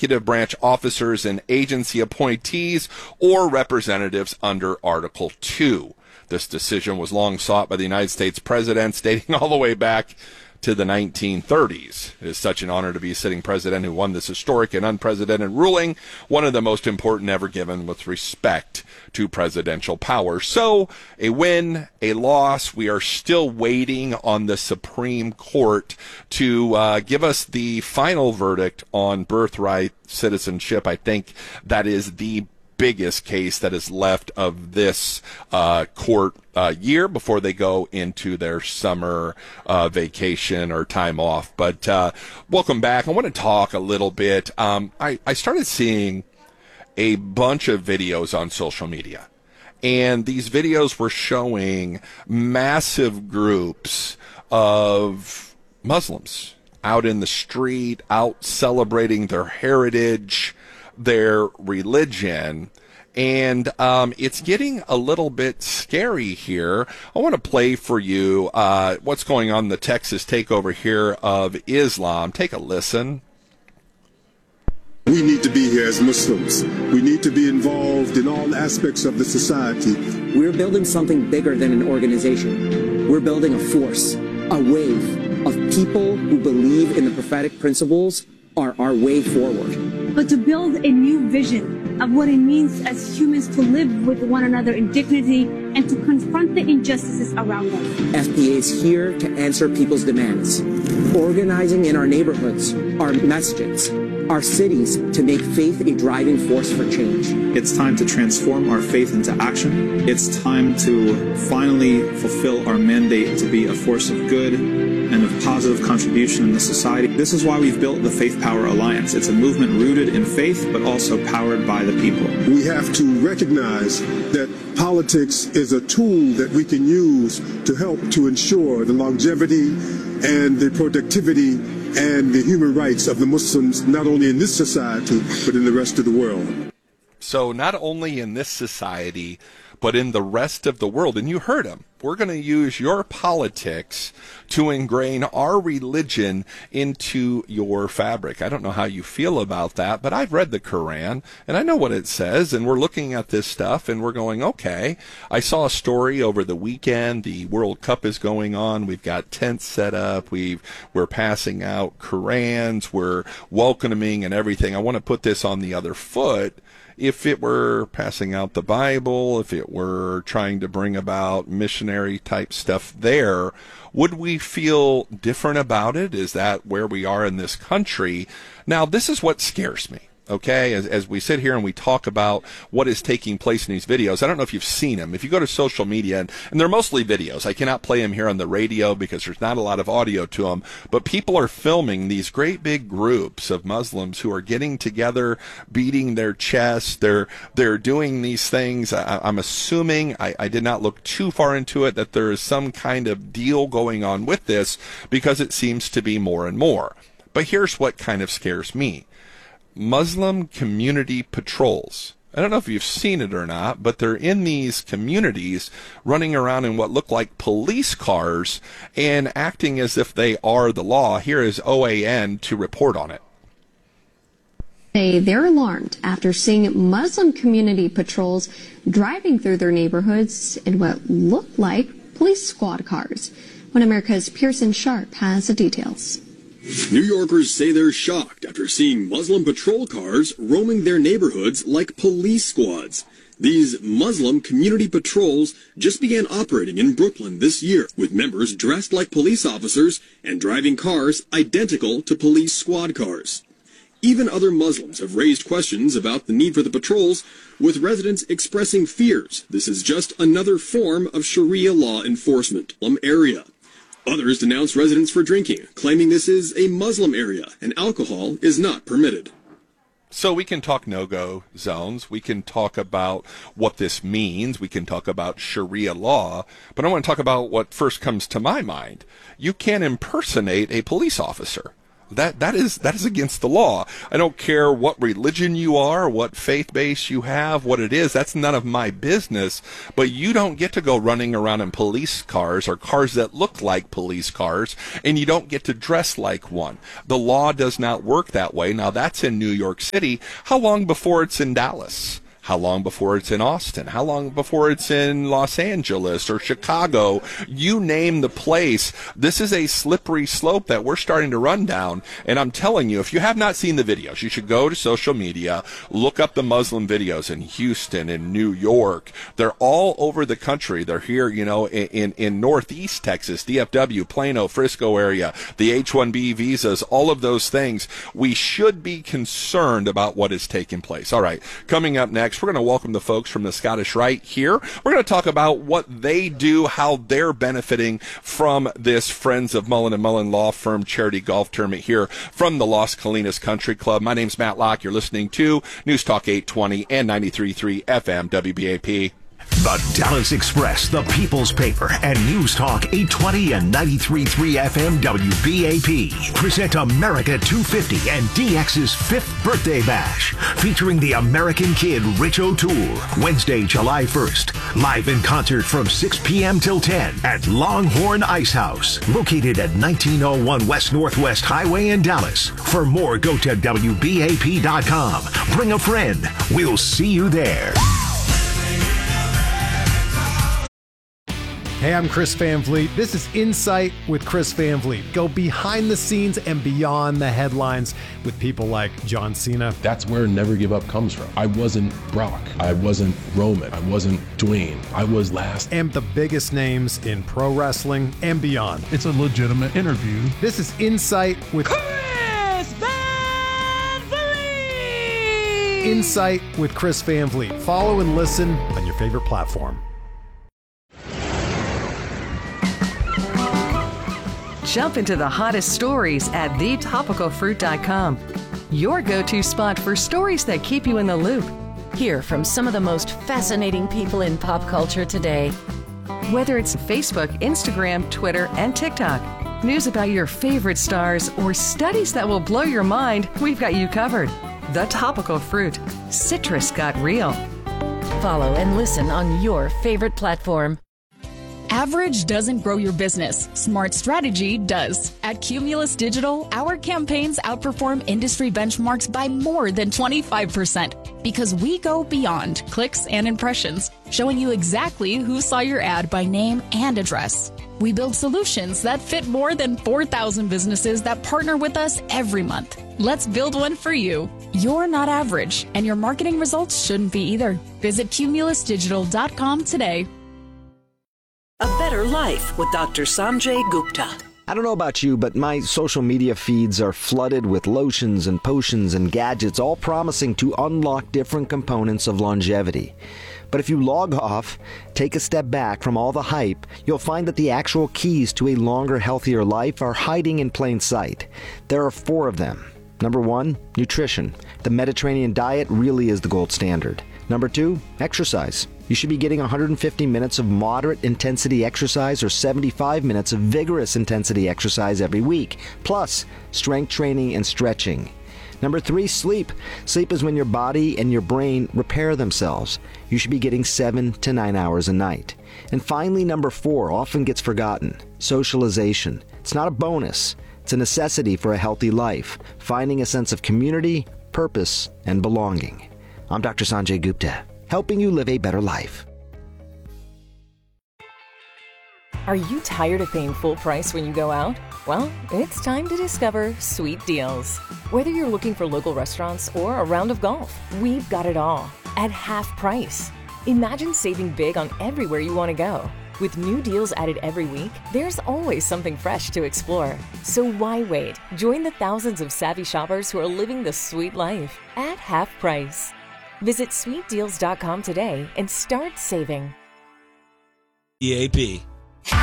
executive branch officers and agency appointees or representatives under Article 2. This decision was long sought by the United States presidents dating all the way back to the 1930s. It is such an honor to be a sitting president who won this historic and unprecedented ruling, one of the most important ever given with respect to presidential power. So, a win, a loss. We are still waiting on the Supreme Court to give us the final verdict on birthright citizenship. I think that is the biggest case that is left of this court year before they go into their summer vacation or time off. But welcome back. I want to talk a little bit. I started seeing a bunch of videos on social media, and these videos were showing massive groups of Muslims out in the street, out celebrating their heritage, their religion, and it's getting a little bit scary here. I want to play for you what's going on in the Texas takeover here of Islam. Take a listen. We need to be here as Muslims. We need to be involved in all aspects of the society. We're building something bigger than an organization. We're building a force, a wave of people who believe in the prophetic principles are our way forward. But to build a new vision of what it means as humans to live with one another in dignity and to confront the injustices around us. FPA is here to answer people's demands, organizing in our neighborhoods, our messages, our cities to make faith a driving force for change. It's time to transform our faith into action. It's time to finally fulfill our mandate to be a force of good and of positive contribution in the society. This is why we've built the Faith Power Alliance. It's a movement rooted in faith, but also powered by the people. We have to recognize that politics is a tool that we can use to help to ensure the longevity and the productivity and the human rights of the Muslims, not only in this society, but in the rest of the world. So not only in this society, but in the rest of the world. And you heard him. We're going to use your politics to ingrain our religion into your fabric. I don't know how you feel about that, but I've read the Quran, and I know what it says, and we're looking at this stuff, and we're going, okay. I saw a story over the weekend. The World Cup is going on. We've got tents set up. We're passing out Qurans. We're welcoming and everything. I want to put this on the other foot. If it were passing out the Bible, if it were trying to bring about missionary type stuff there, would we feel different about it? Is that where we are in this country? Now, this is what scares me. Okay, as we sit here and we talk about what is taking place in these videos, I don't know if you've seen them. If you go to social media, and they're mostly videos, I cannot play them here on the radio because there's not a lot of audio to them, but people are filming these great big groups of Muslims who are getting together, beating their chests. They're doing these things. I'm assuming, I did not look too far into it, that there is some kind of deal going on with this because it seems to be more and more. But here's what kind of scares me. Muslim community patrols. I don't know if you've seen it or not, but they're in these communities running around in what look like police cars and acting as if they are the law. Here is OAN to report on it. They're alarmed after seeing Muslim community patrols driving through their neighborhoods in what looked like police squad cars. One America's Pearson Sharp has the details. New Yorkers say they're shocked after seeing Muslim patrol cars roaming their neighborhoods like police squads. These Muslim community patrols just began operating in Brooklyn this year, with members dressed like police officers and driving cars identical to police squad cars. Even other Muslims have raised questions about the need for the patrols, with residents expressing fears this is just another form of Sharia law enforcement in the area. Others denounce residents for drinking, claiming this is a Muslim area and alcohol is not permitted. So we can talk no-go zones. We can talk about what this means. We can talk about Sharia law. But I want to talk about what first comes to my mind. You can impersonate a police officer. That is against the law. I don't care what religion you are, what faith base you have, what it is. That's none of my business. But you don't get to go running around in police cars or cars that look like police cars, and you don't get to dress like one. The law does not work that way. Now, that's in New York City. How long before it's in Dallas? How long before it's in Austin? How long before it's in Los Angeles or Chicago? You name the place. This is a slippery slope that we're starting to run down. And I'm telling you, if you have not seen the videos, you should go to social media, look up the Muslim videos in Houston, in New York. They're all over the country. They're here, in Northeast Texas, DFW, Plano, Frisco area, the H-1B visas, all of those things. We should be concerned about what is taking place. All right, coming up next, we're going to welcome the folks from the Scottish Rite here. We're going to talk about what they do, how they're benefiting from this Friends of Mullen & Mullen law firm charity golf tournament here from the Las Colinas Country Club. My name's Matt Locke. You're listening to News Talk 820 and 93.3 FM WBAP. The Dallas Express, the People's Paper, and News Talk 820 and 93.3 FM WBAP present America 250 and DX's 5th birthday bash, featuring the American Kid Rich O'Toole, Wednesday, July 1st, live in concert from 6 p.m. till 10 at Longhorn Ice House, located at 1901 West Northwest Highway in Dallas. For more, go to WBAP.com. Bring a friend. We'll see you there. Hey, I'm Chris Van Vliet. This is Insight with Chris Van Vliet. Go behind the scenes and beyond the headlines with people like John Cena. That's where Never Give Up comes from. I wasn't Brock. I wasn't Roman. I wasn't Dwayne. I was last. And the biggest names in pro wrestling and beyond. It's a legitimate interview. This is Insight with Chris Van Vliet. Insight with Chris Van Vliet. Follow and listen on your favorite platform. Jump into the hottest stories at thetopicalfruit.com. Your go-to spot for stories that keep you in the loop. Hear from some of the most fascinating people in pop culture today. Whether it's Facebook, Instagram, Twitter, and TikTok, news about your favorite stars, or studies that will blow your mind, we've got you covered. The Topical Fruit. Citrus got real. Follow and listen on your favorite platform. Average doesn't grow your business. Smart strategy does. At Cumulus Digital, our campaigns outperform industry benchmarks by more than 25% because we go beyond clicks and impressions, showing you exactly who saw your ad by name and address. We build solutions that fit more than 4,000 businesses that partner with us every month. Let's build one for you. You're not average, and your marketing results shouldn't be either. Visit cumulusdigital.com today. A Better Life with Dr. Sanjay Gupta. I don't know about you, but my social media feeds are flooded with lotions and potions and gadgets, all promising to unlock different components of longevity. But if you log off, take a step back from all the hype, you'll find that the actual keys to a longer, healthier life are hiding in plain sight. There are 4 of them. Number 1, nutrition. The Mediterranean diet really is the gold standard. Number 2, exercise. You should be getting 150 minutes of moderate intensity exercise or 75 minutes of vigorous intensity exercise every week, plus strength training and stretching. Number 3, sleep. Sleep is when your body and your brain repair themselves. You should be getting 7 to 9 hours a night. And finally, number 4 often gets forgotten. Socialization. It's not a bonus. It's a necessity for a healthy life, finding a sense of community, purpose, and belonging. I'm Dr. Sanjay Gupta, helping you live a better life. Are you tired of paying full price when you go out? Well, it's time to discover Sweet Deals. Whether you're looking for local restaurants or a round of golf, we've got it all at half price. Imagine saving big on everywhere you want to go. With new deals added every week, there's always something fresh to explore. So why wait? Join the thousands of savvy shoppers who are living the sweet life at half price. Visit sweetdeals.com today and start saving. EAP.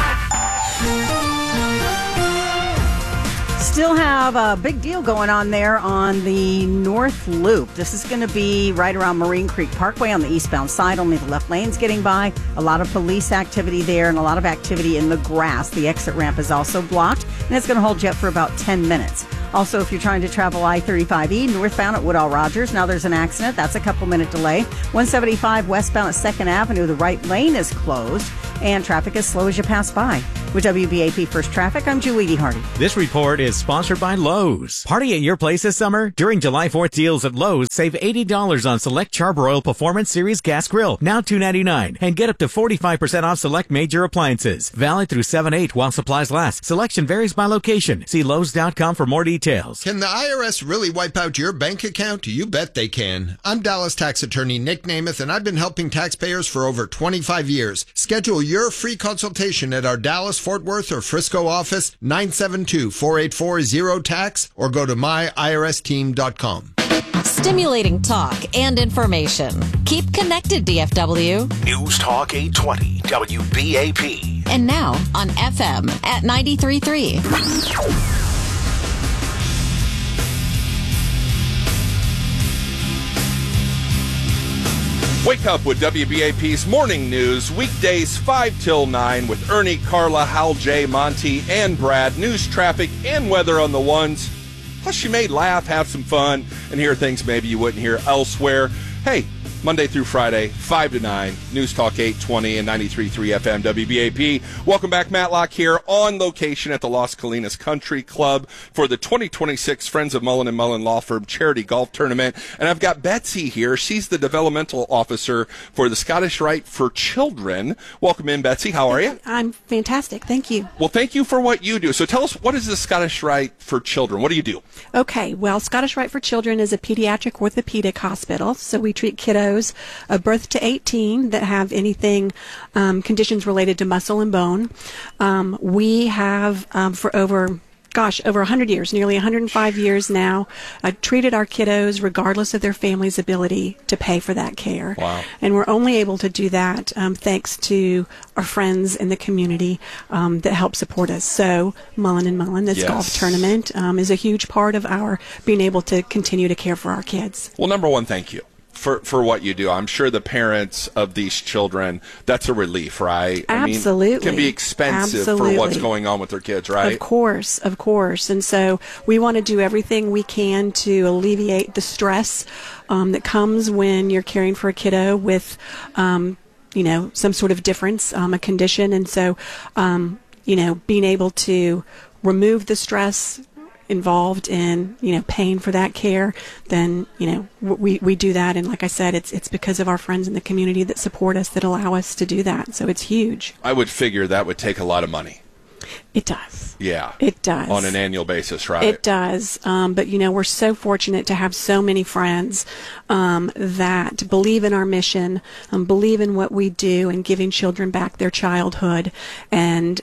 Still have a big deal going on there on the North Loop. This is going to be right around Marine Creek Parkway on the eastbound side. Only the left lane's getting by. A lot of police activity there and a lot of activity in the grass. The exit ramp is also blocked, and it's going to hold you up for about 10 minutes. Also, if you're trying to travel I-35E northbound at Woodall Rogers, now there's an accident. That's a couple-minute delay. 175 westbound at 2nd Avenue, the right lane is closed, and traffic is slow as you pass by. With WBAP First Traffic, I'm Julie Hardy. This report is sponsored by Lowe's. Party at your place this summer? During July 4th deals at Lowe's, save $80 on select Charbroil Performance Series gas grill, now $2.99, and get up to 45% off select major appliances. Valid through 7/8 while supplies last. Selection varies by location. See Lowe's.com for more details. Can the IRS really wipe out your bank account? You bet they can. I'm Dallas tax attorney Nick Namath, and I've been helping taxpayers for over 25 years. Schedule your free consultation at our Dallas, Fort Worth, or Frisco office, 972-484-0TAX, or go to myirsteam.com. Stimulating talk and information. Keep connected, DFW. News Talk 820 WBAP. And now on FM at 93.3. Wake up with WBAP's Morning News, weekdays 5 till 9 with Ernie, Carla, Hal, Jay, Monty, and Brad. News, traffic, and weather on the ones. Plus, you may laugh, have some fun, and hear things maybe you wouldn't hear elsewhere. Hey, Monday through Friday, 5 to 9, News Talk 820 and 93.3 FM WBAP. Welcome back, Matlock here on location at the Las Colinas Country Club for the 2026 Friends of Mullen & Mullen Law Firm Charity Golf Tournament. And I've got Betsy here. She's the developmental officer for the Scottish Rite for Children. Welcome in, Betsy. How are you? I'm fantastic. Thank you. Well, thank you for what you do. So tell us, what is the Scottish Rite for Children? What do you do? Okay. Well, Scottish Rite for Children is a pediatric orthopedic hospital. So we treat kiddos of birth to 18 that have anything, conditions related to muscle and bone. We have, for over 100 years, nearly 105 years now, treated our kiddos regardless of their family's ability to pay for that care. Wow. And we're only able to do that thanks to our friends in the community that help support us. So Mullen & Mullen, this golf tournament, is a huge part of our being able to continue to care for our kids. Well, number one, thank you for what you do. I'm sure the parents of these children, that's a relief, right? Absolutely. I mean, it can be expensive for what's going on with their kids, right? Of course. And so we want to do everything we can to alleviate the stress that comes when you're caring for a kiddo with, some sort of difference, a condition. And so, being able to remove the stress involved in paying for that care, then we do that. And like I said, it's because of our friends in the community that support us that allow us to do that. So it's huge. I would figure that would take a lot of money. It does. Yeah. It does. On an annual basis, right? It does. But we're so fortunate to have so many friends that believe in our mission, believe in what we do and giving children back their childhood. And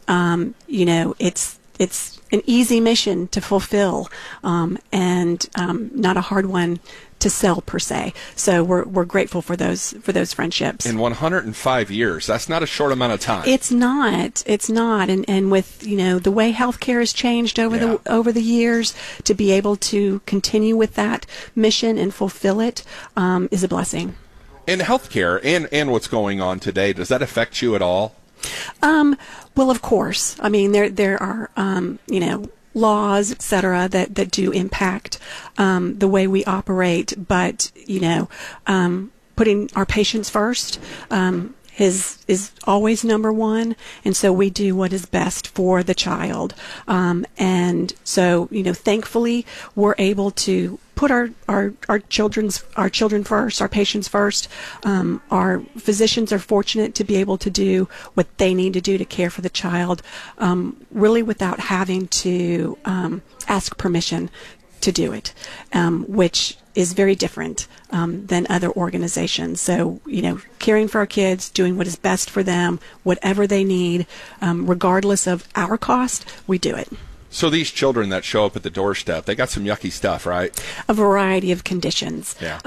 it's an easy mission to fulfill, and not a hard one to sell per se. So we're grateful for those friendships. In 105 years, that's not a short amount of time. It's not. And with the way healthcare has changed over the years, to be able to continue with that mission and fulfill it is a blessing. In healthcare and what's going on today, does that affect you at all? Well, of course. I mean, there are, laws, et cetera, that do impact the way we operate. But, putting our patients first is always number one. And so we do what is best for the child. And so, thankfully, we're able to put our children first, our patients first. Our physicians are fortunate to be able to do what they need to do to care for the child, really without having to ask permission to do it, which is very different than other organizations. So, caring for our kids, doing what is best for them, whatever they need, regardless of our cost, we do it. So these children that show up at the doorstep, they got some yucky stuff, right? A variety of conditions. Yeah.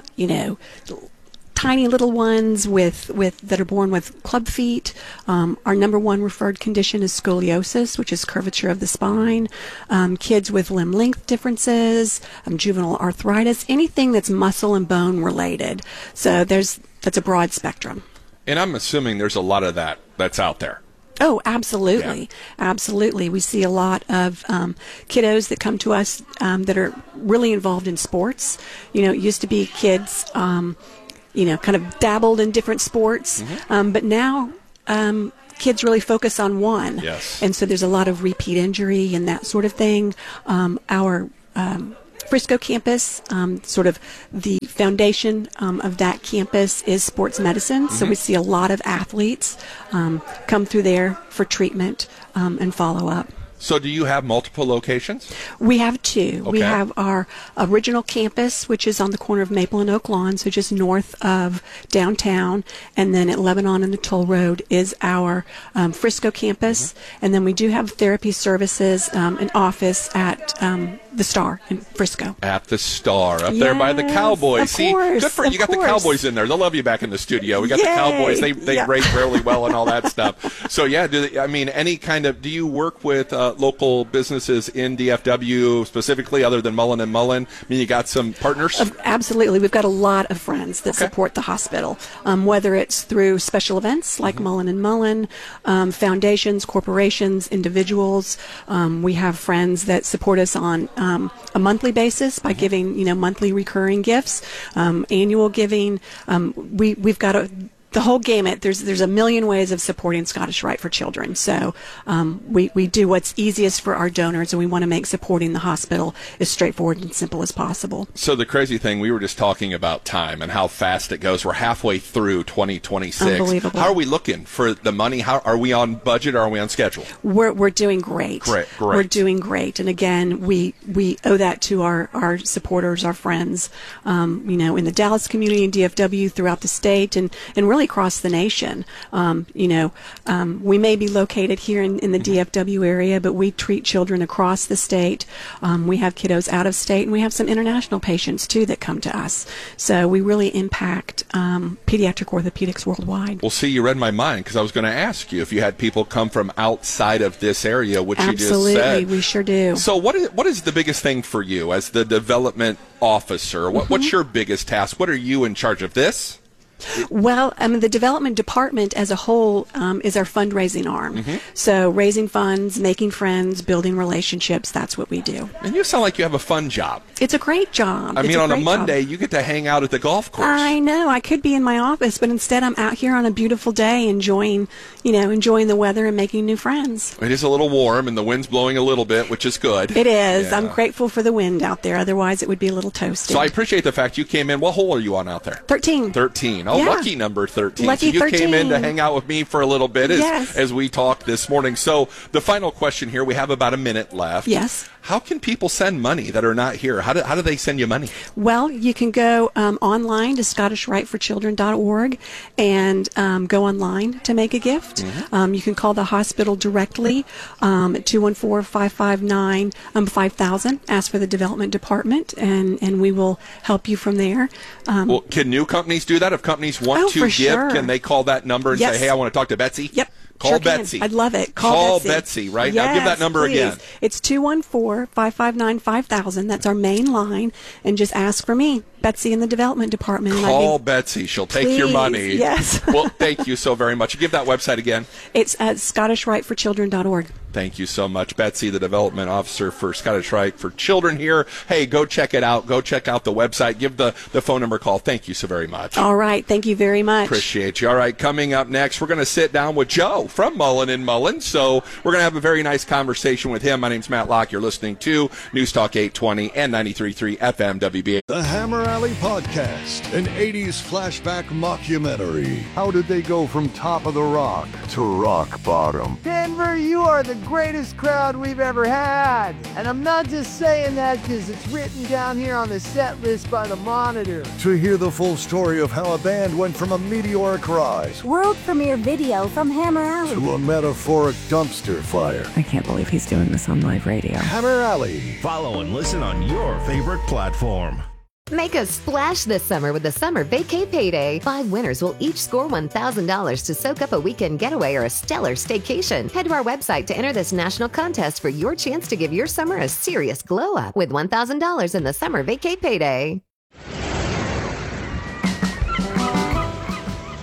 Tiny little ones that are born with club feet. Our number one referred condition is scoliosis, which is curvature of the spine. Kids with limb length differences, juvenile arthritis, anything that's muscle and bone related. So that's a broad spectrum. And I'm assuming there's a lot of that's out there. Oh, absolutely. Yeah. Absolutely. We see a lot of kiddos that come to us that are really involved in sports. You know, it used to be kids, kind of dabbled in different sports, but now kids really focus on one. Yes. And so there's a lot of repeat injury and that sort of thing. Our Frisco campus, sort of the foundation of that campus is sports medicine. So we see a lot of athletes come through there for treatment and follow up. So do you have multiple locations? We have two. Okay. We have our original campus, which is on the corner of Maple and Oak Lawn, so just north of downtown. And then at Lebanon and the Toll Road is our Frisco campus. And then we do have therapy services, an office at the Star in Frisco. At the Star, up there by the Cowboys. Of course, good for you. You got the Cowboys in there. They'll love you back in the studio. We got the Cowboys. They rate really well and all that stuff. So yeah, do you work with local businesses in DFW specifically, other than Mullen and Mullen? I mean, you got some partners? Absolutely. We've got a lot of friends that support the hospital, whether it's through special events like Mullen and Mullen, foundations, corporations, individuals. We have friends that support us on a monthly basis by giving, monthly recurring gifts, annual giving. We've got the whole gamut. There's a million ways of supporting Scottish Rite for Children. So we do what's easiest for our donors, and we want to make supporting the hospital as straightforward and simple as possible. So the crazy thing, we were just talking about time and how fast it goes. We're halfway through 2026. Unbelievable. How are we looking for the money? How are we on budget, or are we on schedule? We're doing great. Great. We're doing great. And again, we owe that to our supporters, our friends, in the Dallas community and DFW, throughout the state, and really across the nation. We may be located here in the DFW area, but we treat children across the state. We have kiddos out of state, and we have some international patients too that come to us. So we really impact pediatric orthopedics worldwide. Well, see, you read my mind, because I was going to ask you if you had people come from outside of this area, which you just said. Absolutely, we sure do. So what is the biggest thing for you as the development officer? What's your biggest task? What are you in charge of this? Well, the development department as a whole is our fundraising arm. So raising funds, making friends, building relationships, that's what we do. And you sound like you have a fun job. It's a great job. I mean, on a Monday, you get to hang out at the golf course. I know. I could be in my office, but instead I'm out here on a beautiful day enjoying the weather and making new friends. It is a little warm, and the wind's blowing a little bit, which is good. It is. Yeah. I'm grateful for the wind out there. Otherwise, it would be a little toasty. So I appreciate the fact you came in. What hole are you on out there? 13. 13. Oh, yeah. Lucky number 13. Lucky so you 13. came in to hang out with me for a little bit Yes. as we talked this morning. So the final question here, we have about a minute left. Yes. How can people send money that are not here? How do they send you money? Well, you can go online to ScottishRiteForChildren.org and go online to make a gift. You can call the hospital directly at 214-559-5000. Ask for the development department, and we will help you from there. Well, can new companies do that? If companies want to give, sure. Can they call that number and say, hey, I want to talk to Betsy? Yep. Call sure Betsy. I'd love it. Call Betsy, right? Yes, now give that number please. again. It's 214-559-5000. That's our main line. And just ask for me, Betsy, in the development department. Call Betsy. She'll take your money. Yes. Well, thank you so very much. Give that website again. It's at ScottishRiteForChildren.org. Thank you so much, Betsy, the development officer for Scottish Rite for Children here. Hey, go check it out. Go check out the website. Give the phone number a call. Thank you so very much. All right. Thank you very much. Appreciate you. All right, coming up next, we're going to sit down with Joe from Mullen & Mullen. So we're going to have a very nice conversation with him. My name's Matt Locke. You're listening to News Talk 820 and 93.3 FM WBA. The Hammer Alley Podcast, an 80s flashback mockumentary. How did they go from top of the rock to rock bottom? Denver, you are the greatest crowd we've ever had. And I'm not just saying that because it's written down here on the set list by the Monitor. To hear the full story of how a band went from a meteoric rise world premiere video from Hammer Alley to a metaphoric dumpster fire. I can't believe he's doing this on live radio. Hammer Alley. Follow and listen on your favorite platform. Make a splash this summer with the Summer Vacay Payday. 5 winners will each score $1,000 to soak up a weekend getaway or a stellar staycation. Head to our website to enter this national contest for your chance to give your summer a serious glow up with $1,000 in the Summer Vacay Payday.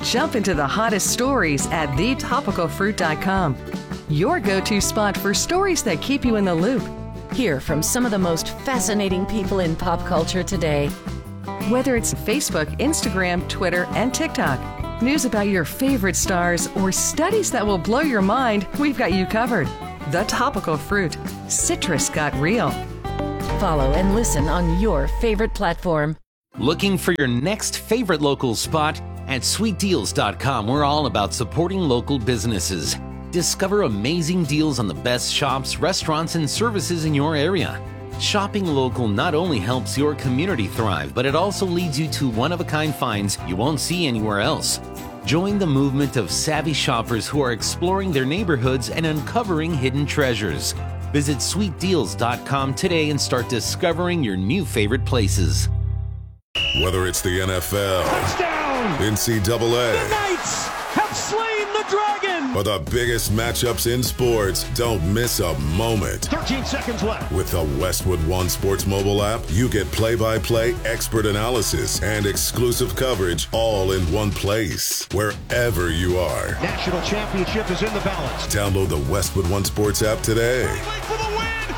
Jump into the hottest stories at thetopicalfruit.com. Your go-to spot for stories that keep you in the loop. Hear from some of the most fascinating people in pop culture today. Whether it's Facebook, Instagram, Twitter, and TikTok, news about your favorite stars, or studies that will blow your mind, we've got you covered. The Topical Fruit. Citrus got real. Follow and listen on your favorite platform. Looking for your next favorite local spot? At sweetdeals.com, we're all about supporting local businesses. Discover amazing deals on the best shops, restaurants, and services in your area. Shopping local not only helps your community thrive, but it also leads you to one-of-a-kind finds you won't see anywhere else. Join the movement of savvy shoppers who are exploring their neighborhoods and uncovering hidden treasures. Visit sweetdeals.com today and start discovering your new favorite places. Whether it's the NFL, touchdown, NCAA, the Knights have slain the dragon, or the biggest matchups in sports, don't miss a moment. 13 seconds left. With the Westwood One Sports mobile app, you get play-by-play expert analysis and exclusive coverage all in one place, wherever you are. National championship is in the balance. Download the Westwood One Sports app today. For the win!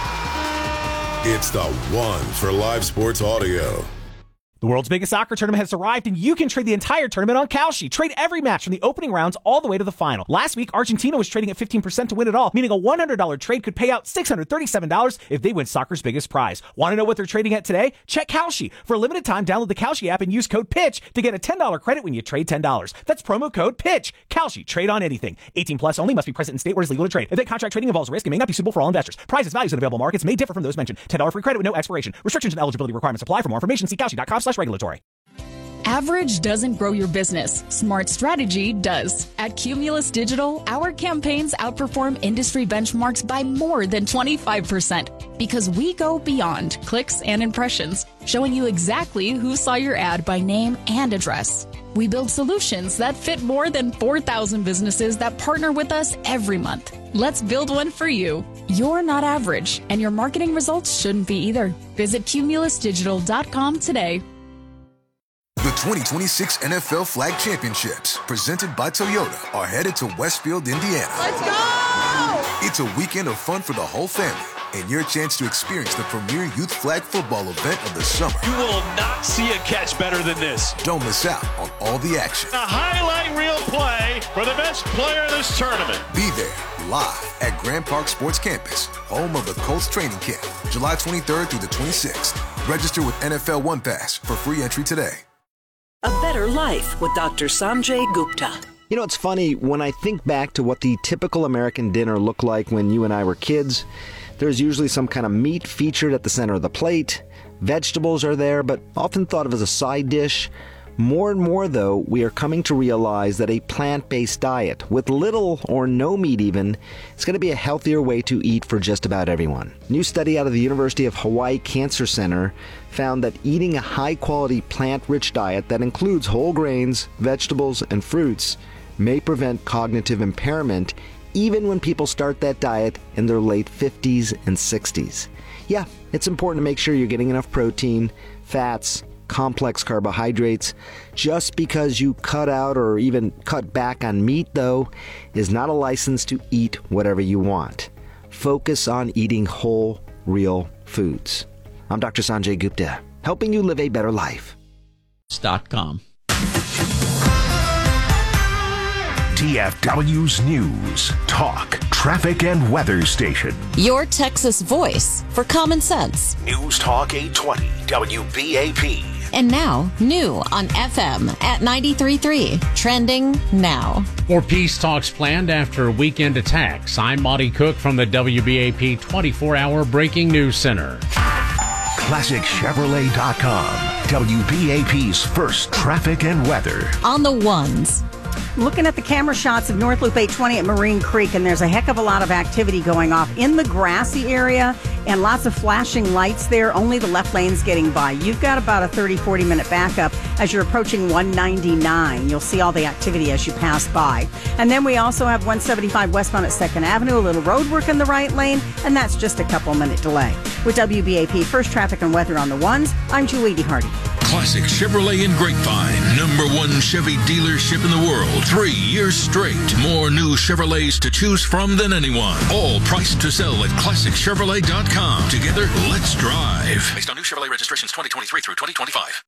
Yeah! It's the one for live sports audio. The world's biggest soccer tournament has arrived, and you can trade the entire tournament on Kalshi. Trade every match from the opening rounds all the way to the final. Last week, Argentina was trading at 15% to win it all, meaning a $100 trade could pay out $637 if they win soccer's biggest prize. Want to know what they're trading at today? Check Kalshi. For a limited time, download the Kalshi app and use code PITCH to get a $10 credit when you trade $10. That's promo code PITCH. Kalshi. Trade on anything. 18 plus only. Must be present in state where it's legal to trade. Event contract trading involves risk and may not be suitable for all investors. Prices, values, and available markets may differ from those mentioned. $10 free credit with no expiration. Restrictions and eligibility requirements apply. For more information, see Kalshi.com/regulatory. Average doesn't grow your business. Smart strategy does. At Cumulus Digital, our campaigns outperform industry benchmarks by more than 25% because we go beyond clicks and impressions, showing you exactly who saw your ad by name and address. We build solutions that fit more than 4,000 businesses that partner with us every month. Let's build one for you. You're not average, and your marketing results shouldn't be either. Visit cumulusdigital.com today. The 2026 NFL Flag Championships, presented by Toyota, are headed to Westfield, Indiana. Let's go! It's a weekend of fun for the whole family and your chance to experience the premier youth flag football event of the summer. You will not see a catch better than this. Don't miss out on all the action. A highlight reel play for the best player in this tournament. Be there, live at Grand Park Sports Campus, home of the Colts training camp, July 23rd through the 26th. Register with NFL One Pass for free entry today. A Better Life with Dr. Sanjay Gupta. You know, it's funny, when I think back to what the typical American dinner looked like when you and I were kids, there's usually some kind of meat featured at the center of the plate. Vegetables are there, but often thought of as a side dish. More and more, though, we are coming to realize that a plant-based diet, with little or no meat even, is going to be a healthier way to eat for just about everyone. New study out of the University of Hawaii Cancer Center found that eating a high-quality plant-rich diet that includes whole grains, vegetables, and fruits may prevent cognitive impairment even when people start that diet in their late 50s and 60s. Yeah, it's important to make sure you're getting enough protein, fats, complex carbohydrates. Just because you cut out or even cut back on meat, though, is not a license to eat whatever you want. Focus on eating whole, real foods. I'm Dr. Sanjay Gupta, helping you live a better life. .com. DFW's News, Talk, Traffic, and Weather Station. Your Texas voice for common sense. News Talk 820 WBAP. And now, new on FM at 93.3. Trending now. More peace talks planned after weekend attacks. I'm Monty Cook from the WBAP 24-hour Breaking News Center. ClassicChevrolet.com. WBAP's first traffic and weather. On the ones. Looking at the camera shots of North Loop 820 at Marine Creek, and there's a heck of a lot of activity going off in the grassy area and lots of flashing lights there. Only the left lane's getting by. You've got about a 30-40 minute backup as you're approaching 199. You'll see all the activity as you pass by. And then we also have 175 westbound at 2nd Avenue, a little road work in the right lane, and that's just a couple minute delay. With WBAP First Traffic and Weather on the ones, I'm Julie D. Hardy. Classic Chevrolet in Grapevine. #1 Chevy dealership in the world. 3 years straight. More new Chevrolets to choose from than anyone. All priced to sell at ClassicChevrolet.com. Together, let's drive. Based on new Chevrolet registrations 2023 through 2025.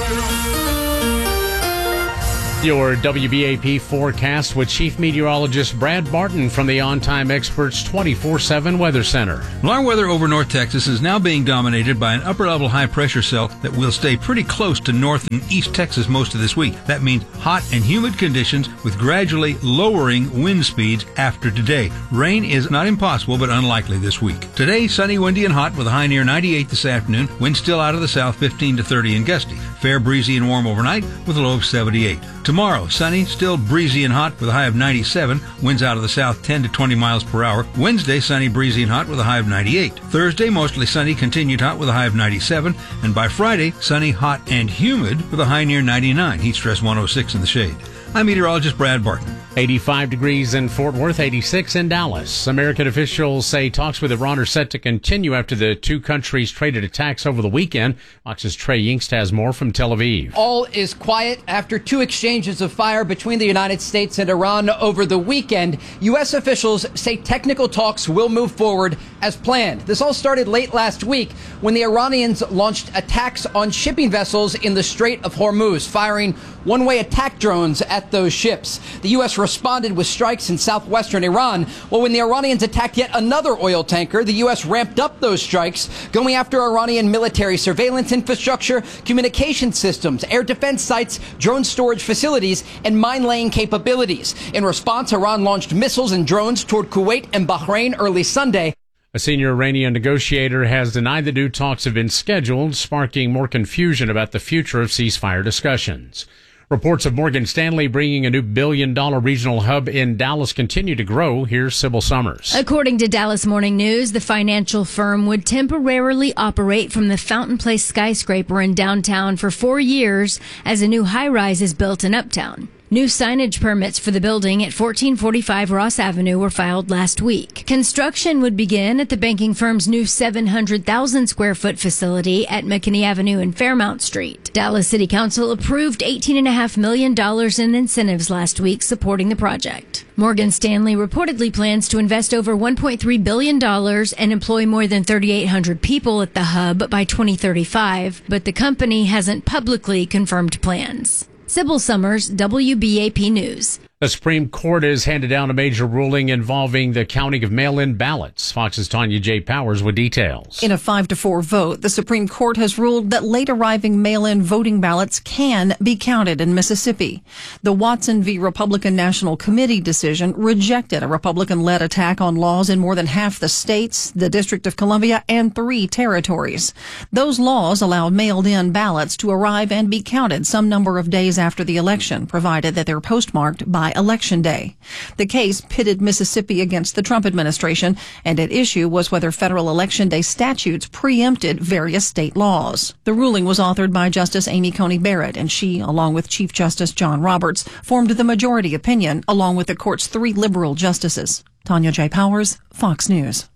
Your WBAP forecast with Chief Meteorologist Brad Barton from the On Time Experts 24/7 Weather Center. Well, our weather over North Texas is now being dominated by an upper-level high-pressure cell that will stay pretty close to North and East Texas most of this week. That means hot and humid conditions with gradually lowering wind speeds after today. Rain is not impossible, but unlikely this week. Today, sunny, windy, and hot with a high near 98 this afternoon. Wind still out of the south, 15 to 30 and gusty. Fair, breezy, and warm overnight with a low of 78. Tomorrow, sunny, still breezy and hot with a high of 97. Winds out of the south 10 to 20 miles per hour. Wednesday, sunny, breezy, and hot with a high of 98. Thursday, mostly sunny, continued hot with a high of 97. And by Friday, sunny, hot, and humid with a high near 99. Heat stress 106 in the shade. I'm meteorologist Brad Barton. 85 degrees in Fort Worth, 86 in Dallas. American officials say talks with Iran are set to continue after the two countries traded attacks over the weekend. Fox's Trey Yingst has more from Tel Aviv. All is quiet after two exchanges of fire between the United States and Iran over the weekend. U.S. officials say technical talks will move forward as planned. This all started late last week when the Iranians launched attacks on shipping vessels in the Strait of Hormuz, firing one-way attack drones at those ships. The U.S. responded with strikes in southwestern Iran. Well, when the Iranians attacked yet another oil tanker, the U.S. ramped up those strikes, going after Iranian military surveillance infrastructure, communication systems, air defense sites, drone storage facilities, and mine-laying capabilities. In response, Iran launched missiles and drones toward Kuwait and Bahrain early Sunday. A senior Iranian negotiator has denied the new talks have been scheduled, sparking more confusion about the future of ceasefire discussions. Reports of Morgan Stanley bringing a new billion-dollar regional hub in Dallas continue to grow. Here's Sybil Summers. According to Dallas Morning News, the financial firm would temporarily operate from the Fountain Place skyscraper in downtown for 4 years as a new high-rise is built in Uptown. New signage permits for the building at 1445 Ross Avenue were filed last week. Construction would begin at the banking firm's new 700,000 square foot facility at McKinney Avenue and Fairmount Street. Dallas City Council approved $18.5 million in incentives last week supporting the project. Morgan Stanley reportedly plans to invest over $1.3 billion and employ more than 3,800 people at the hub by 2035, but the company hasn't publicly confirmed plans. Sybil Summers, WBAP News. The Supreme Court has handed down a major ruling involving the counting of mail-in ballots. Fox's Tanya J. Powers with details. In a 5-4 vote, the Supreme Court has ruled that late-arriving mail-in voting ballots can be counted in Mississippi. The Watson v. Republican National Committee decision rejected a Republican-led attack on laws in more than half the states, the District of Columbia, and 3 territories. Those laws allowed mailed-in ballots to arrive and be counted some number of days after the election, provided that they're postmarked by Election Day. The case pitted Mississippi against the Trump administration, and at issue was whether federal Election Day statutes preempted various state laws. The ruling was authored by Justice Amy Coney Barrett, and she, along with Chief Justice John Roberts, formed the majority opinion, along with the court's 3 liberal justices. Tanya J. Powers, Fox News.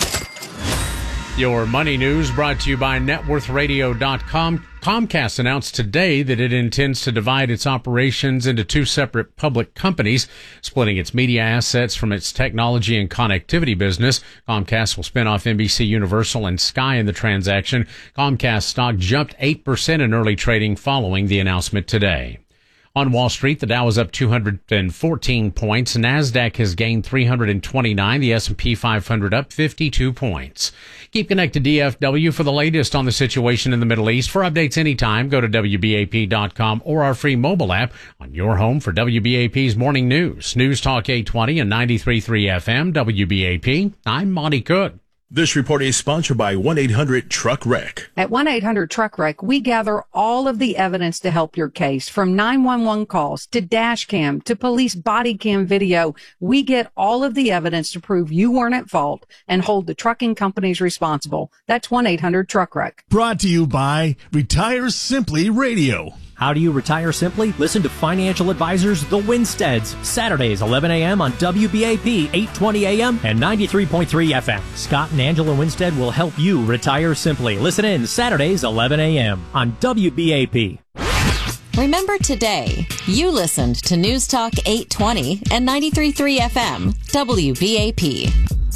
Your money news brought to you by NetWorthRadio.com. Comcast announced today that it intends to divide its operations into 2 separate public companies, splitting its media assets from its technology and connectivity business. Comcast will spin off NBC Universal and Sky in the transaction. Comcast stock jumped 8% in early trading following the announcement today. On Wall Street, the Dow is up 214 points. NASDAQ has gained 329. The S&P 500 up 52 points. Keep connected to DFW for the latest on the situation in the Middle East. For updates anytime, go to WBAP.com or our free mobile app on your home for WBAP's morning news. News Talk 820 and 93.3 FM, WBAP. I'm Monty Cook. This report is sponsored by 1-800-TRUCK-WRECK. At 1-800-TRUCK-WRECK, we gather all of the evidence to help your case, from 911 calls to dash cam to police body cam video. We get all of the evidence to prove you weren't at fault and hold the trucking companies responsible. That's 1-800-TRUCK-WRECK. Brought to you by Retire Simply Radio. How do you retire simply? Listen to financial advisors The Winsteads, Saturdays 11 a.m. on WBAP 820 a.m. and 93.3 FM. Scott and Angela Winstead will help you retire simply. Listen in Saturdays 11 a.m. on WBAP. Remember today, you listened to News Talk 820 and 93.3 FM, WBAP.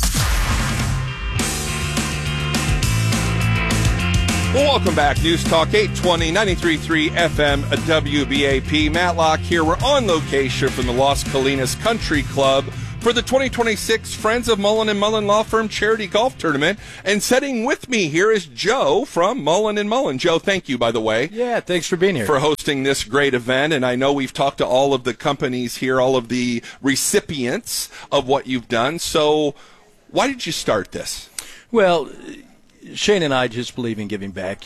Well, welcome back. News Talk 820, 93.3 FM, WBAP. Matt Locke here. We're on location from the Las Colinas Country Club for the 2026 Friends of Mullen & Mullen Law Firm Charity Golf Tournament. And sitting with me here is Joe from Mullen & Mullen. Joe, thank you, by the way. Yeah, thanks for being here. For hosting this great event. And I know we've talked to all of the companies here, all of the recipients of what you've done. So why did you start this? Well, Shane and I just believe in giving back.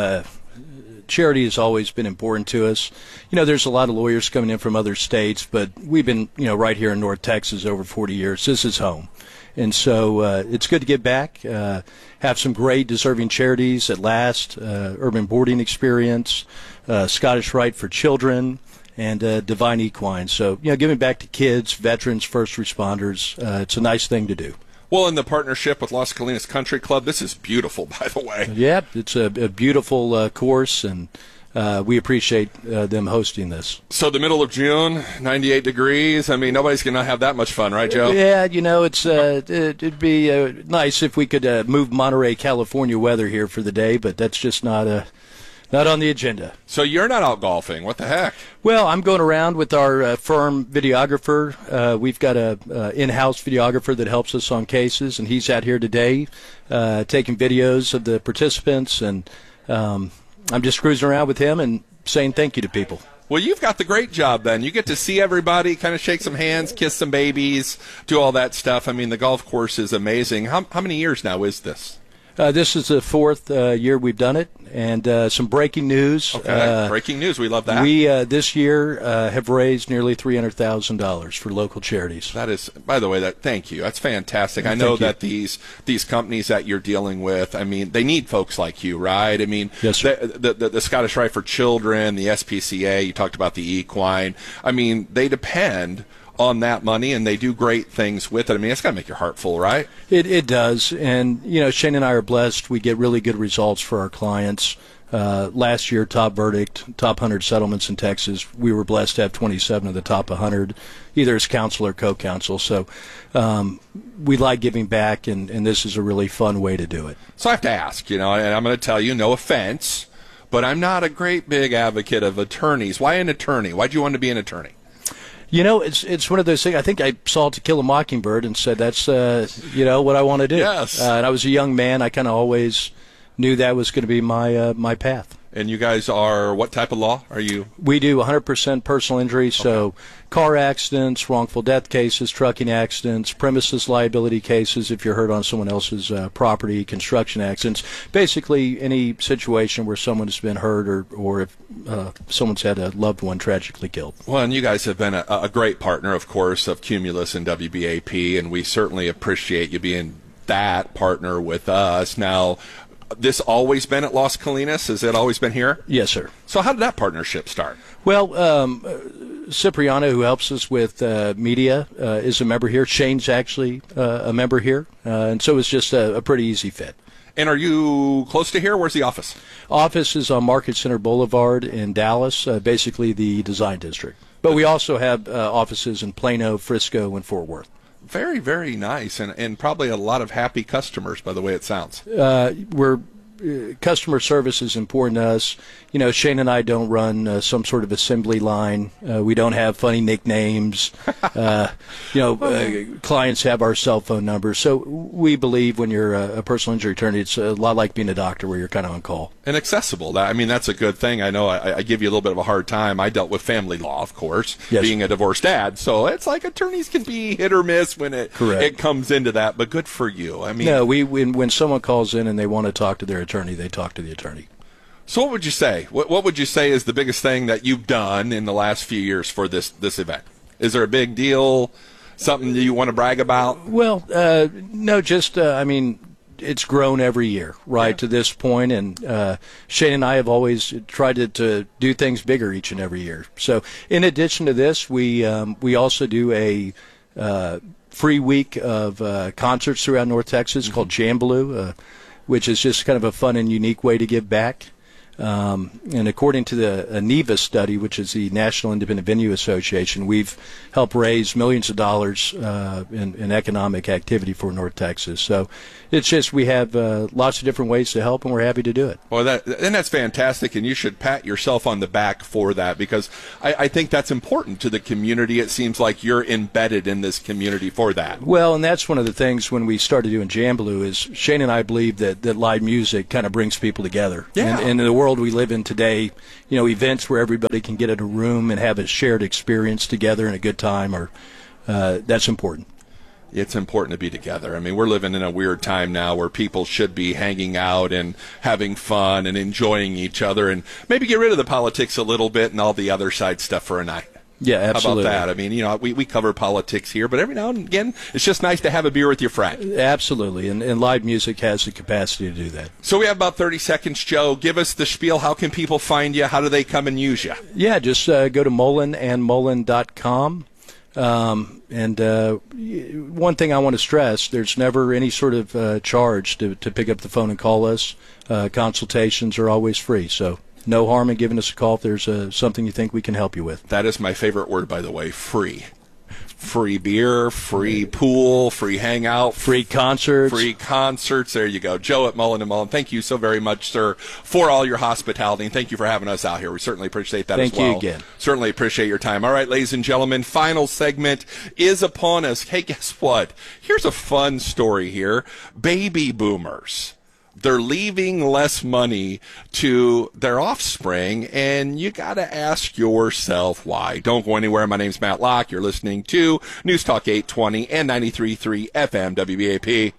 Charity has always been important to us. You know, there's a lot of lawyers coming in from other states, but we've been, right here in North Texas over 40 years. This is home. And so it's good to give back, have some great deserving charities at last, Urban Boarding Experience, Scottish Rite for Children, and Divine Equine. So, giving back to kids, veterans, first responders, it's a nice thing to do. Well, in the partnership with Las Colinas Country Club, this is beautiful, by the way. Yeah, it's a beautiful course, and we appreciate them hosting this. So the middle of June, 98 degrees. I mean, nobody's going to have that much fun, right, Joe? Yeah, it'd be nice if we could move Monterey, California weather here for the day, but that's just not on the agenda. So you're not out golfing. What the heck? Well, I'm going around with our firm videographer. We've got a in-house videographer that helps us on cases, and he's out here today taking videos of the participants, and I'm just cruising around with him and saying thank you to people. Well, you've got the great job then. You get to see everybody, kind of shake some hands, kiss some babies, do all that stuff. I mean, the golf course is amazing. How many years now is this? This is the fourth year we've done it, and some breaking news. Okay, breaking news. We love that. We, this year, have raised nearly $300,000 for local charities. That is, by the way, thank you. That's fantastic. I know that these companies that you're dealing with, I mean, they need folks like you, right? I mean, yes, sir. The Scottish Rite for Children, the SPCA, you talked about the equine. I mean, they depend on that money, and they do great things with it. I mean, it's got to make your heart full, right? It does. And, Shane and I are blessed. We get really good results for our clients. Last year, top verdict, top 100 settlements in Texas. We were blessed to have 27 of the top 100, either as counsel or co-counsel. So we like giving back, and this is a really fun way to do it. So I have to ask, and I'm going to tell you, no offense, but I'm not a great big advocate of attorneys. Why an attorney? Why'd you want to be an attorney? It's one of those things. I think I saw To Kill a Mockingbird and said, that's, what I want to do. Yes. And I was a young man. I kind of always knew that was going to be my path. And you guys are, what type of law are you? We do 100% personal injury, so car accidents, wrongful death cases, trucking accidents, premises liability cases if you're hurt on someone else's property, construction accidents, basically any situation where someone has been hurt or if someone's had a loved one tragically killed. Well, and you guys have been a great partner, of course, of Cumulus and WBAP, and we certainly appreciate you being that partner with us. Now, this always been at Las Colinas? Has it always been here? Yes, sir. So how did that partnership start? Well, Cipriano, who helps us with media, is a member here. Shane's actually a member here, and so it's just a pretty easy fit. And are you close to here? Where's the office? Office is on Market Center Boulevard in Dallas, basically the design district. But we also have offices in Plano, Frisco, and Fort Worth. Very, very nice, and probably a lot of happy customers, by the way it sounds. Customer service is important to us. Shane and I don't run some sort of assembly line. We don't have funny nicknames. Clients have our cell phone numbers. So we believe when you're a personal injury attorney, it's a lot like being a doctor where you're kind of on call. And accessible. That's a good thing. I know I give you a little bit of a hard time. I dealt with family law, of course, being a divorced dad. So it's like attorneys can be hit or miss when it comes into that, but good for you. No, when someone calls in and they want to talk to their attorney, they talk to the attorney. So what would you say? What would you say is the biggest thing that you've done in the last few years for this event? Is there a big deal, something that you want to brag about? Well, no, just, it's grown every year, right, to this point. And Shane and I have always tried to do things bigger each and every year. So in addition to this, we also do a free week of concerts throughout North Texas called Jambaloo, which is just kind of a fun and unique way to give back. And according to the NEVA study, which is the National Independent Venue Association, we've helped raise millions of dollars in economic activity for North Texas. So it's just we have lots of different ways to help, and we're happy to do it. Well, that's fantastic, and you should pat yourself on the back for that, because I think that's important to the community. It seems like you're embedded in this community for that. Well, and that's one of the things when we started doing Jambaloo is Shane and I believe that live music kind of brings people together. Yeah. And in the world we live in today, events where everybody can get in a room and have a shared experience together and a good time, that's important. It's important to be together. I mean, we're living in a weird time now where people should be hanging out and having fun and enjoying each other, and maybe get rid of the politics a little bit and all the other side stuff for a night. Yeah, absolutely. How about that? I mean, we cover politics here, but every now and again, it's just nice to have a beer with your friend. Absolutely, and live music has the capacity to do that. So we have about 30 seconds, Joe. Give us the spiel. How can people find you? How do they come and use you? Yeah, just go to mullenandmullen.com. And one thing I want to stress, there's never any sort of charge to pick up the phone and call us. Consultations are always free, so no harm in giving us a call if there's something you think we can help you with. That is my favorite word, by the way, free. Free beer, free pool, free hangout. Free concerts. Free concerts. There you go. Joe at Mullen & Mullen, thank you so very much, sir, for all your hospitality, and thank you for having us out here. We certainly appreciate that as well. Thank you again. Certainly appreciate your time. All right, ladies and gentlemen, final segment is upon us. Hey, guess what? Here's a fun story here. Baby boomers. They're leaving less money to their offspring, and you got to ask yourself why. Don't go anywhere. My name's Matt Locke. You're listening to News Talk 820 and 93.3 FM WBAP.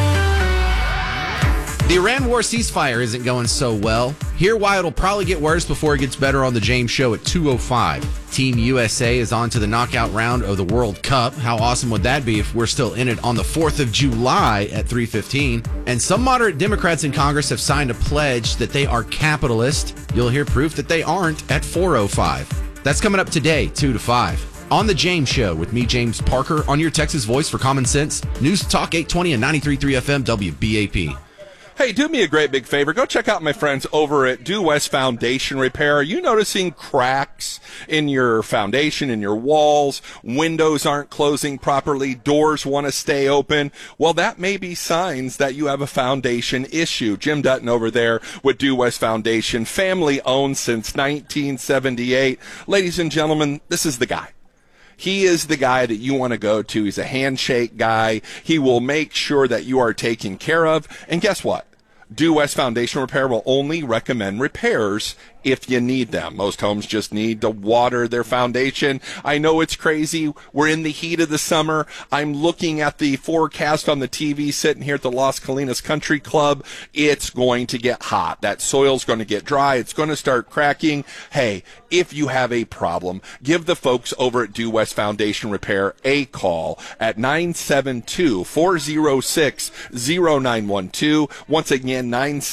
The Iran war ceasefire isn't going so well. Hear why it'll probably get worse before it gets better on the James Show at 2:05. Team USA is on to the knockout round of the World Cup. How awesome would that be if we're still in it on the 4th of July at 3:15? And some moderate Democrats in Congress have signed a pledge that they are capitalist. You'll hear proof that they aren't at 4:05. That's coming up today, 2 to 5. On the James Show with me, James Parker, on your Texas voice for common sense. News Talk 820 and 93.3 FM WBAP. Hey, do me a great big favor. Go check out my friends over at Due West Foundation Repair. Are you noticing cracks in your foundation, in your walls? Windows aren't closing properly. Doors want to stay open. Well, that may be signs that you have a foundation issue. Jim Dutton over there with Due West Foundation, family owned since 1978. Ladies and gentlemen, this is the guy. He is the guy that you want to go to. He's a handshake guy. He will make sure that you are taken care of. And guess what? Due West Foundation Repair will only recommend repairs if you need them. Most homes just need to water their foundation. I know it's crazy. We're in the heat of the summer. I'm looking at the forecast on the TV sitting here at the Las Colinas Country Club. It's going to get hot. That soil's going to get dry. It's going to start cracking. Hey, if you have a problem, give the folks over at Due West Foundation Repair a call at 972-406-0912. Once again,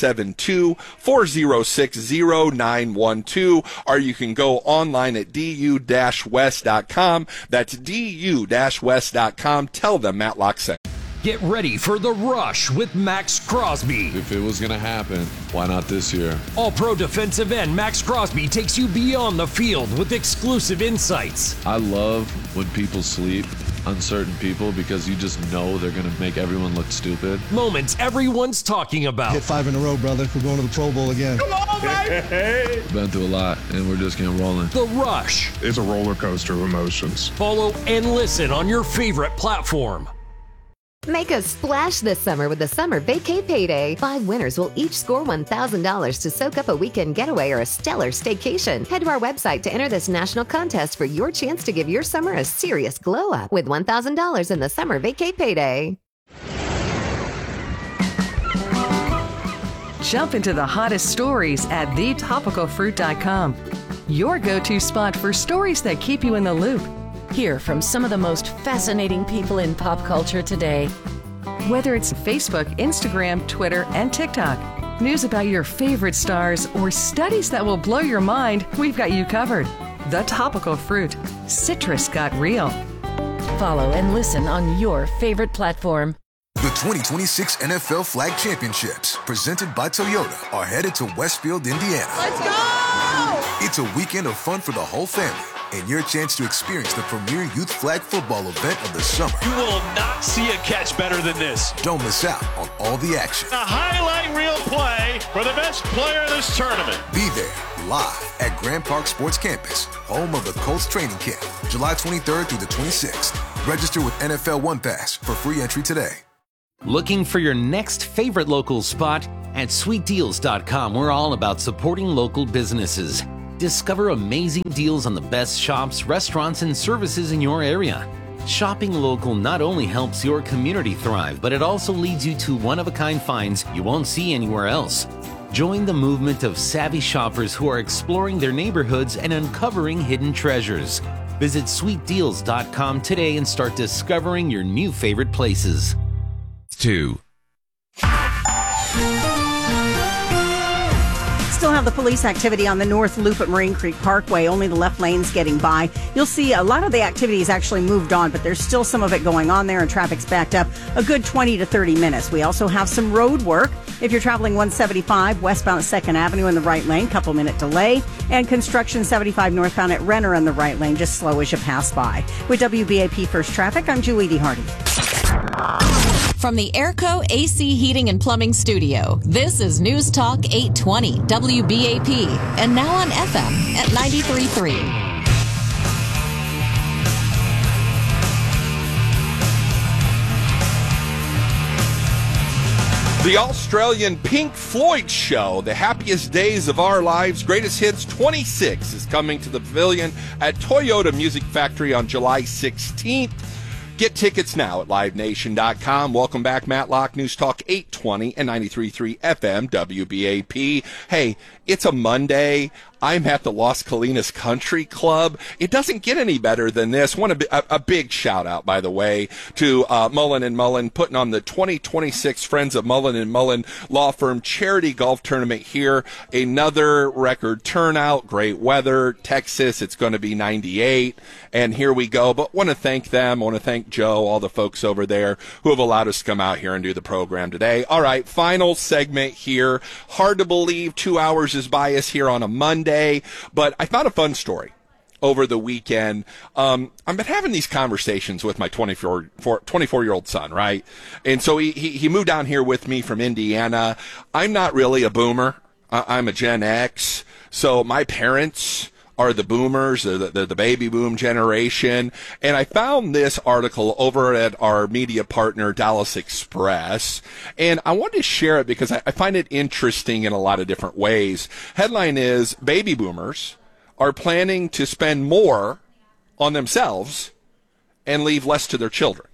972-406-0912. Or you can go online at du-west.com. That's du-west.com. Tell them Matt Locke sent. Get ready for The Rush with Max Crosby. If it was going to happen, why not this year? All-pro defensive end Max Crosby takes you beyond the field with exclusive insights. I love when people sleep on certain people because you just know they're going to make everyone look stupid. Moments everyone's talking about. Hit 5 in a row, brother. We're going to the Pro Bowl again. Come on, baby! Been through a lot, and we're just getting rolling. The Rush. It's a roller coaster of emotions. Follow and listen on your favorite platform. Make a splash this summer with the Summer Vacay Payday. 5 winners will each score $1,000 to soak up a weekend getaway or a stellar staycation. Head to our website to enter this national contest for your chance to give your summer a serious glow up with $1,000 in the Summer Vacay Payday. Jump into the hottest stories at thetopicalfruit.com. Your go-to spot for stories that keep you in the loop. Hear from some of the most fascinating people in pop culture today. Whether it's Facebook, Instagram, Twitter, and TikTok, news about your favorite stars, or studies that will blow your mind, we've got you covered. The Topical Fruit. Citrus got real. Follow and listen on your favorite platform. The 2026 NFL Flag Championships, presented by Toyota, are headed to Westfield, Indiana. Let's go! It's a weekend of fun for the whole family and your chance to experience the premier youth flag football event of the summer. You will not see a catch better than this. Don't miss out on all the action. A highlight reel play for the best player of this tournament. Be there live at Grand Park Sports Campus, home of the Colts training camp, July 23rd through the 26th. Register with NFL One Pass for free entry today. Looking for your next favorite local spot? At sweetdeals.com, we're all about supporting local businesses. Discover amazing deals on the best shops, restaurants, and services in your area. Shopping local not only helps your community thrive, but it also leads you to one-of-a-kind finds you won't see anywhere else. Join the movement of savvy shoppers who are exploring their neighborhoods and uncovering hidden treasures. Visit sweetdeals.com today and start discovering your new favorite places. 2. Still have the police activity on the North Loop at Marine Creek Parkway. Only the left lane's getting by. You'll see a lot of the activity has actually moved on, but there's still some of it going on there, and traffic's backed up a good 20 to 30 minutes. We also have some road work. If you're traveling 175 westbound at 2nd Avenue in the right lane, couple-minute delay. And construction 75 northbound at Renner in the right lane, just slow as you pass by. With WBAP First Traffic, I'm Julie D. Hardy. From the Airco AC Heating and Plumbing Studio, this is News Talk 820 WBAP, and now on FM at 93.3. The Australian Pink Floyd show, The Happiest Days of Our Lives, Greatest Hits 26, is coming to the Pavilion at Toyota Music Factory on July 16th. Get tickets now at livenation.com. Welcome back, Matlock, News Talk 820 and 93.3 FM, WBAP. Hey, it's a Monday. I'm at the Las Colinas Country Club. It doesn't get any better than this. A big shout out, by the way, to Mullen & Mullen, putting on the 2026 Friends of Mullen & Mullen Law Firm Charity Golf Tournament here. Another record turnout, great weather. Texas, it's going to be 98. And here we go. But want to thank them. I want to thank Joe, all the folks over there who have allowed us to come out here and do the program today. All right, final segment here. Hard to believe 2 hours is by us here on a Monday. But I found a fun story over the weekend. I've been having these conversations with my 24-year-old son, right? And so he moved down here with me from Indiana. I'm not really a boomer. I'm a Gen X. So my parents are the boomers, the baby boom generation. And I found this article over at our media partner, Dallas Express. And I wanted to share it because I find it interesting in a lot of different ways. Headline is, baby boomers are planning to spend more on themselves and leave less to their children.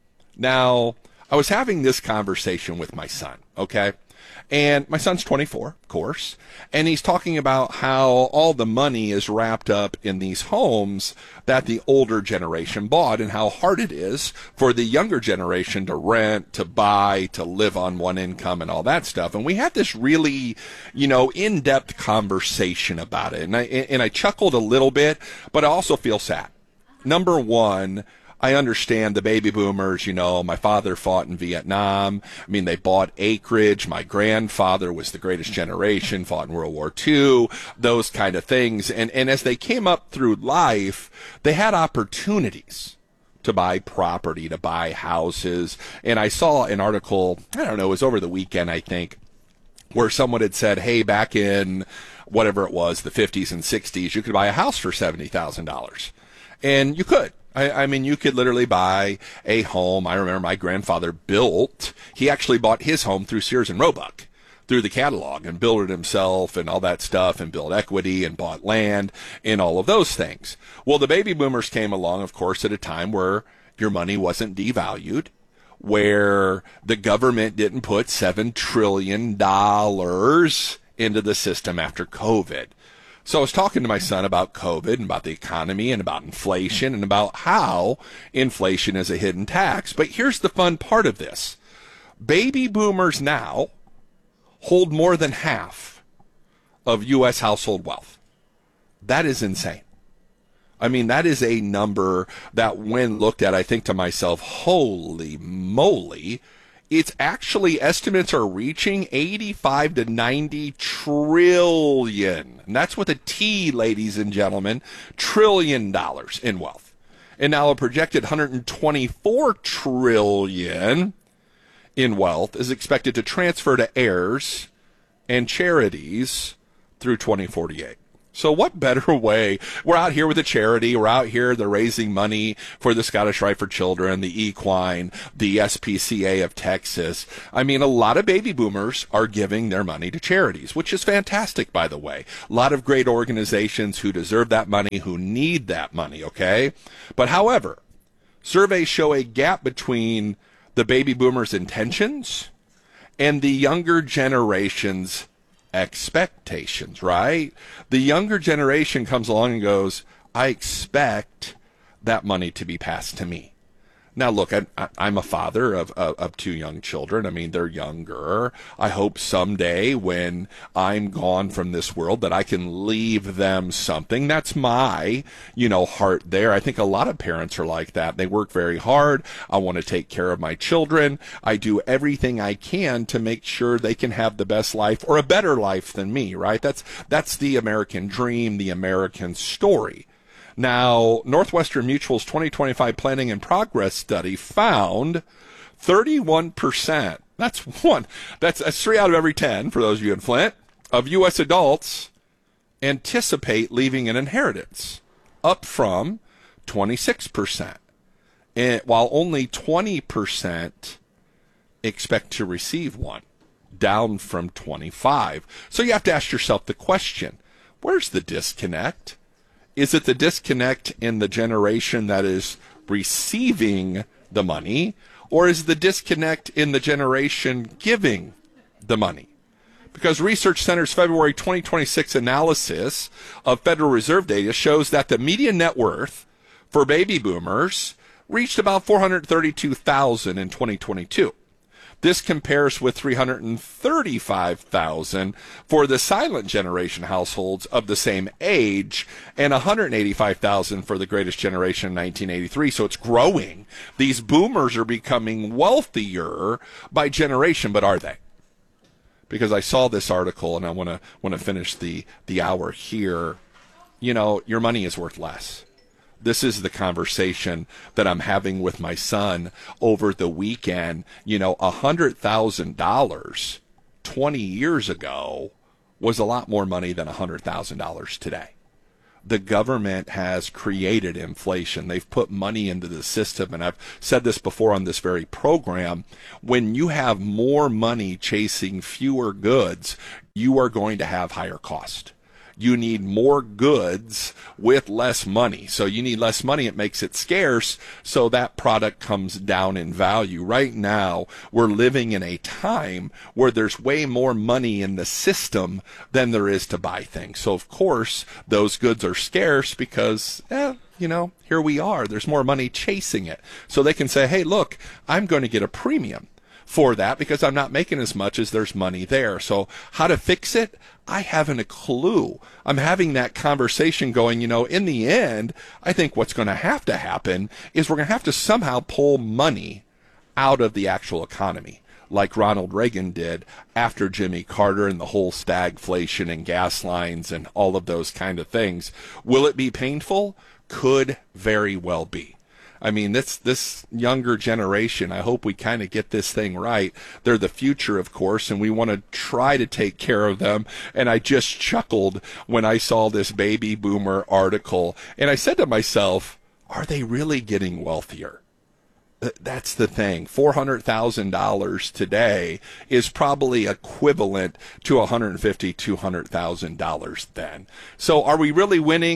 Now, I was having this conversation with my son, okay? And my son's 24, of course, and he's talking about how all the money is wrapped up in these homes that the older generation bought and how hard it is for the younger generation to rent, to buy, to live on one income and all that stuff. And we had this really, in-depth conversation about it. And I chuckled a little bit, but I also feel sad. Number one, I understand the baby boomers, my father fought in Vietnam. I mean, they bought acreage. My grandfather was the greatest generation, fought in World War II, those kind of things. And as they came up through life, they had opportunities to buy property, to buy houses. And I saw an article, it was over the weekend, I think, where someone had said, hey, back in whatever it was, the 50s and 60s, you could buy a house for $70,000. And you could. I mean, you could literally buy a home. I remember my grandfather he actually bought his home through Sears and Roebuck, through the catalog, and built it himself and all that stuff, and built equity and bought land and all of those things. Well, the baby boomers came along, of course, at a time where your money wasn't devalued, where the government didn't put $7 trillion into the system after COVID. So I was talking to my son about COVID and about the economy and about inflation and about how inflation is a hidden tax. But here's the fun part of this. Baby boomers now hold more than half of U.S. household wealth. That is insane. I mean, that is a number that when looked at, I think to myself, holy moly, it's actually, estimates are reaching 85 to 90 trillion. And that's with a T, ladies and gentlemen, $1 trillion in wealth. And now a projected 124 trillion in wealth is expected to transfer to heirs and charities through 2048. So what better way? We're out here with a charity. We're out here. They're raising money for the Scottish Rite for Children, the Equine, the SPCA of Texas. I mean, a lot of baby boomers are giving their money to charities, which is fantastic, by the way. A lot of great organizations who deserve that money, who need that money, okay? But however, surveys show a gap between the baby boomers' intentions and the younger generation's expectations, right? The younger generation comes along and goes, I expect that money to be passed to me. Now, look, I'm a father of two young children. I mean, they're younger. I hope someday when I'm gone from this world that I can leave them something. That's my, heart there. I think a lot of parents are like that. They work very hard. I want to take care of my children. I do everything I can to make sure they can have the best life or a better life than me, right? That's the American dream, the American story. Now, Northwestern Mutual's 2025 Planning and Progress study found 31%, that's 3 out of every 10 for those of you in Flint, of U.S. adults anticipate leaving an inheritance, up from 26%, while only 20% expect to receive one, down from 25%. So you have to ask yourself the question, where's the disconnect? Is it the disconnect in the generation that is receiving the money, or is the disconnect in the generation giving the money? Because Research Center's February 2026 analysis of Federal Reserve data shows that the median net worth for baby boomers reached about $432,000 in 2022. This compares with $335,000 for the silent generation households of the same age and $185,000 for the greatest generation in 1983. So it's growing. These boomers are becoming wealthier by generation, but are they? Because I saw this article and I want to finish the hour here. Your money is worth less. This is the conversation that I'm having with my son over the weekend. $100,000 20 years ago was a lot more money than $100,000 today. The government has created inflation. They've put money into the system. And I've said this before on this very program. When you have more money chasing fewer goods, you are going to have higher cost. You need more goods with less money. So you need less money. It makes it scarce. So that product comes down in value. Right now, we're living in a time where there's way more money in the system than there is to buy things. So, of course, those goods are scarce because, here we are. There's more money chasing it. So they can say, hey, look, I'm going to get a premium for that because I'm not making as much as there's money there. So how to fix it? I haven't a clue. I'm having that conversation going, in the end, I think what's going to happen is we're going to have to somehow pull money out of the actual economy, like Ronald Reagan did after Jimmy Carter and the whole stagflation and gas lines and all of those kind of things. Will it be painful? Could very well be. I mean, this younger generation, I hope we kind of get this thing right. They're the future, of course, and we want to try to take care of them. And I just chuckled when I saw this baby boomer article. And I said to myself, are they really getting wealthier? That's the thing. $400,000 today is probably equivalent to $150,000, $200,000 then. So are we really winning?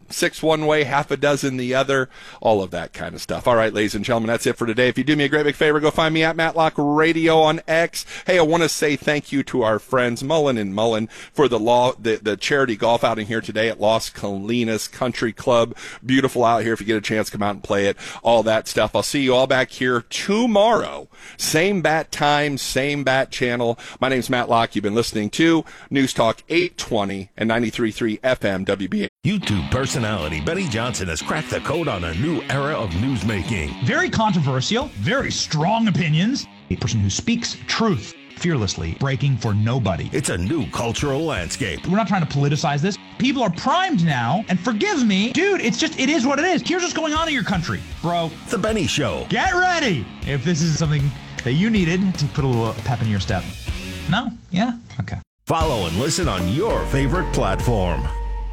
6 one way, half a dozen the other, all of that kind of stuff. All right, ladies and gentlemen, that's it for today. If you do me a great big favor, go find me at Matlock Radio on X. Hey, I want to say thank you to our friends Mullen and Mullen for the charity golf outing here today at Las Colinas Country Club. Beautiful out here. If you get a chance, come out and play it. All that stuff. I'll see you all back here tomorrow. Same bat time, same bat channel. My name's Matt Locke. You've been listening to News Talk 820 and 93.3 FM WBA. YouTube personality Benny Johnson has cracked the code on a new era of newsmaking. Very controversial, very strong opinions. A person who speaks truth fearlessly, breaking for nobody. It's a new cultural landscape. We're not trying to politicize this. People are primed now, and forgive me, dude, it is what it is. Here's what's going on in your country, bro. The Benny Show. Get ready if this is something that you needed to put a little pep in your step. No? Yeah? Okay. Follow and listen on your favorite platform.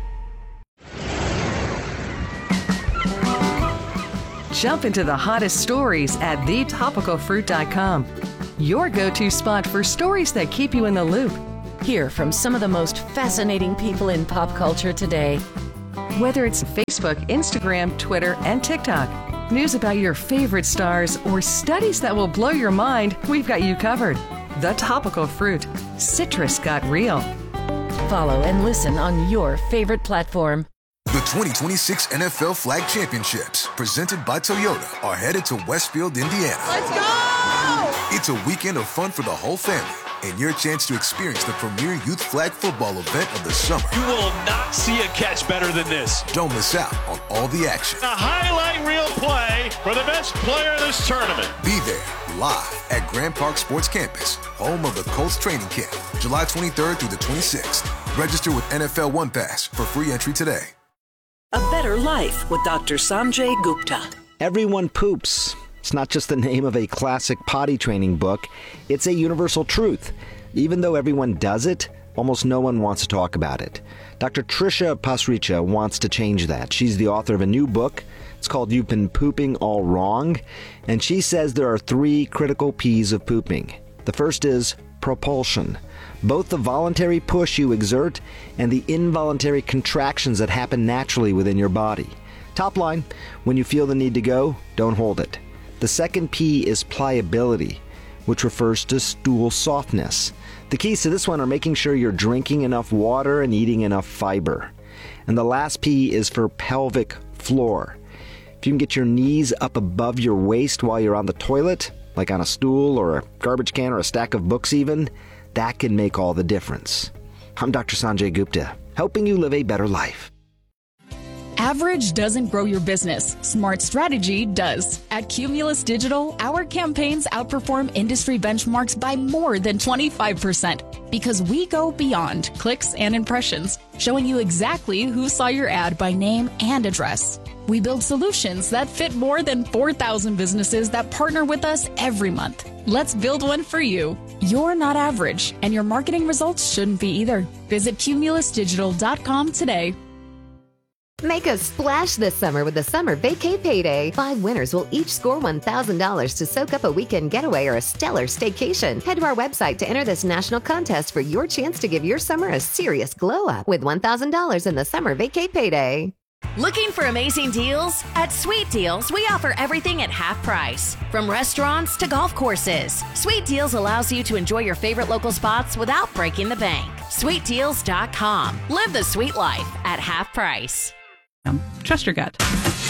Jump into the hottest stories at thetopicalfruit.com. Your go-to spot for stories that keep you in the loop. Hear from some of the most fascinating people in pop culture today. Whether it's Facebook, Instagram, Twitter, and TikTok, news about your favorite stars, or studies that will blow your mind, we've got you covered. The Topical Fruit. Citrus got real. Follow and listen on your favorite platform. The 2026 NFL Flag Championships, presented by Toyota, are headed to Westfield, Indiana. Let's go! It's a weekend of fun for the whole family and your chance to experience the premier youth flag football event of the summer. You will not see a catch better than this. Don't miss out on all the action. A highlight reel play for the best player of this tournament. Be there live at Grand Park Sports Campus, home of the Colts training camp, July 23rd through the 26th. Register with NFL One Pass for free entry today. A Better Life with Dr. Sanjay Gupta. Everyone poops. It's not just the name of a classic potty training book. It's a universal truth. Even though everyone does it, almost no one wants to talk about it. Dr. Trisha Pasricha wants to change that. She's the author of a new book. It's called You've Been Pooping All Wrong. And she says there are 3 critical P's of pooping. The first is propulsion. Both the voluntary push you exert and the involuntary contractions that happen naturally within your body. Top line, when you feel the need to go, don't hold it. The second P is pliability, which refers to stool softness. The keys to this one are making sure you're drinking enough water and eating enough fiber. And the last P is for pelvic floor. If you can get your knees up above your waist while you're on the toilet, like on a stool or a garbage can or a stack of books even, that can make all the difference. I'm Dr. Sanjay Gupta, helping you live a better life. Average doesn't grow your business. Smart strategy does. At Cumulus Digital, our campaigns outperform industry benchmarks by more than 25% because we go beyond clicks and impressions, showing you exactly who saw your ad by name and address. We build solutions that fit more than 4,000 businesses that partner with us every month. Let's build one for you. You're not average, and your marketing results shouldn't be either. Visit cumulusdigital.com today. Make a splash this summer with the Summer Vacay Payday. 5 winners will each score $1,000 to soak up a weekend getaway or a stellar staycation. Head to our website to enter this national contest for your chance to give your summer a serious glow up with $1,000 in the Summer Vacay Payday. Looking for amazing deals? At Sweet Deals, we offer everything at half price. From restaurants to golf courses, Sweet Deals allows you to enjoy your favorite local spots without breaking the bank. SweetDeals.com. Live the sweet life at half price. Trust your gut.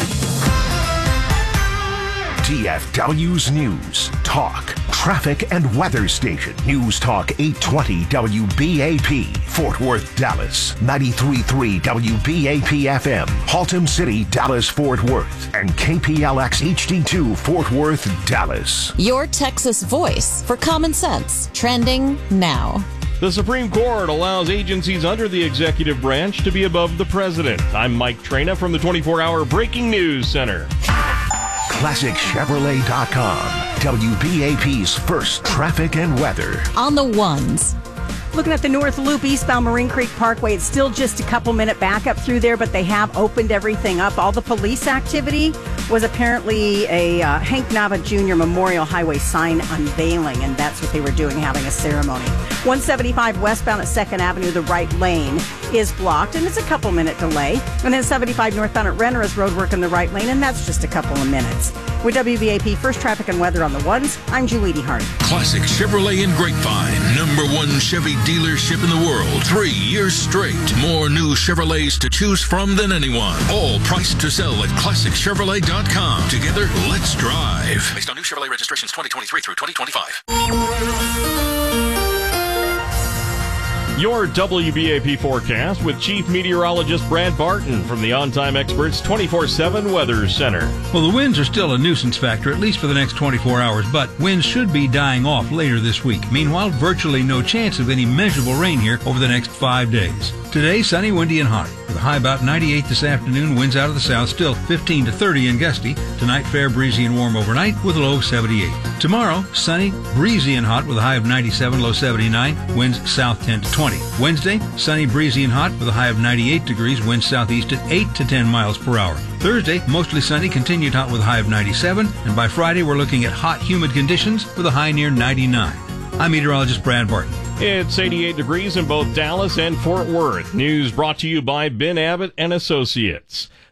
TFW's News, Talk, Traffic and Weather Station. News Talk 820 WBAP, Fort Worth, Dallas. 93.3 WBAP FM, Haltom City, Dallas, Fort Worth. And KPLX HD2, Fort Worth, Dallas. Your Texas voice for common sense. Trending now. The Supreme Court allows agencies under the executive branch to be above the president. I'm Mike Trena from the 24-hour Breaking News Center. ClassicChevrolet.com, WBAP's first traffic and weather. On the ones. Looking at the North Loop, eastbound Marine Creek Parkway, it's still just a couple-minute backup through there, but they have opened everything up. All the police activity was apparently a Hank Nava Jr. Memorial Highway sign unveiling, and that's what they were doing, having a ceremony. 175 westbound at 2nd Avenue, the right lane is blocked, and it's a couple-minute delay. And then 75 northbound at Renner is road work in the right lane, and that's just a couple of minutes. With WBAP First Traffic and Weather on the ones, I'm Julie Hart. Classic Chevrolet in Grapevine, #1 Chevy dealership in the world, 3 years straight. More new Chevrolets to choose from than anyone. All priced to sell at ClassicChevrolet.com. Together, let's drive. Based on new Chevrolet registrations 2023 through 2025. Your WBAP forecast with Chief Meteorologist Brad Barton from the On Time Experts 24/7 Weather Center. Well, the winds are still a nuisance factor, at least for the next 24 hours, but winds should be dying off later this week. Meanwhile, virtually no chance of any measurable rain here over the next 5 days. Today, sunny, windy, and hot. With a high about 98 this afternoon, winds out of the south, still 15 to 30 and gusty. Tonight, fair, breezy, and warm overnight with a low of 78. Tomorrow, sunny, breezy, and hot with a high of 97, low 79. Winds south 10 to 20. Wednesday, sunny, breezy, and hot with a high of 98 degrees. Winds southeast at 8 to 10 miles per hour. Thursday, mostly sunny, continued hot with a high of 97. And by Friday, we're looking at hot, humid conditions with a high near 99. I'm meteorologist Brad Barton. It's 88 degrees in both Dallas and Fort Worth. News brought to you by Ben Abbott and Associates.